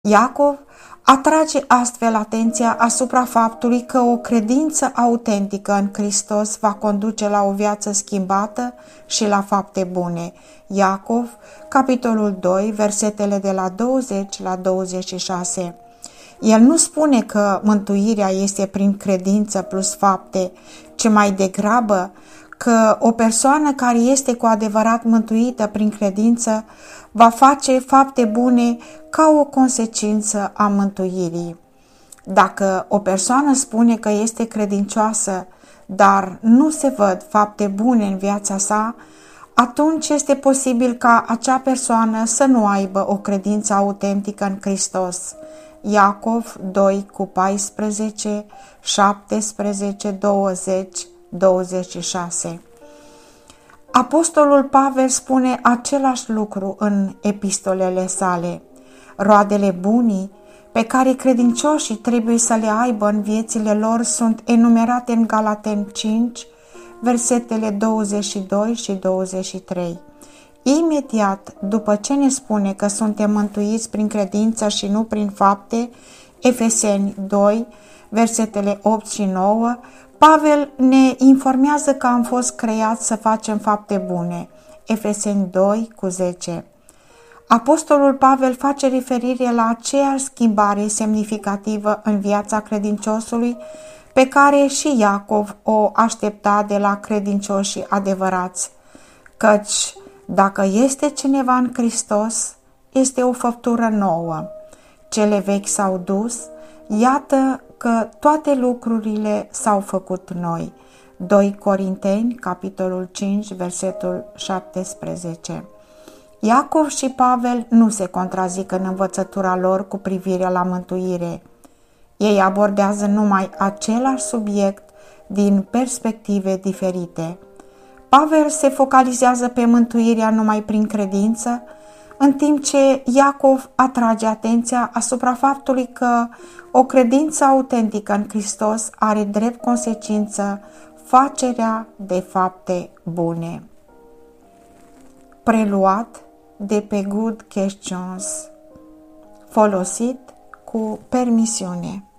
Iacov atrage astfel atenția asupra faptului că o credință autentică în Hristos va conduce la o viață schimbată și la fapte bune. Iacov, capitolul 2, versetele de la 20 la 26. El nu spune că mântuirea este prin credință plus fapte, ci mai degrabă că o persoană care este cu adevărat mântuită prin credință va face fapte bune ca o consecință a mântuirii. Dacă o persoană spune că este credincioasă, dar nu se văd fapte bune în viața sa, atunci este posibil ca acea persoană să nu aibă o credință autentică în Hristos. Iacov 2 cu 14, 17, 20, 26. Apostolul Pavel spune același lucru în epistolele sale. Roadele bunii pe care credincioșii trebuie să le aibă în viețile lor sunt enumerate în Galateni 5, versetele 22 și 23. Imediat după ce ne spune că suntem mântuiți prin credință și nu prin fapte, Efeseni 2, versetele 8 și 9, Pavel ne informează că am fost creați să facem fapte bune, Efeseni 2 cu 10. Apostolul Pavel face referire la aceeași schimbare semnificativă în viața credinciosului pe care și Iacov o aștepta de la credincioșii adevărați, căci dacă este cineva în Hristos, este o făptură nouă. Cele vechi s-au dus, iată că toate lucrurile s-au făcut noi. 2 Corinteni, capitolul 5, versetul 17. Iacov și Pavel nu se contrazic în învățătura lor cu privire la mântuire. Ei abordează numai același subiect din perspective diferite. Pavel se focalizează pe mântuirea numai prin credință, în timp ce Iacov atrage atenția asupra faptului că o credință autentică în Hristos are drept consecință facerea de fapte bune. Preluat de pe Good Questions, folosit cu permisiune.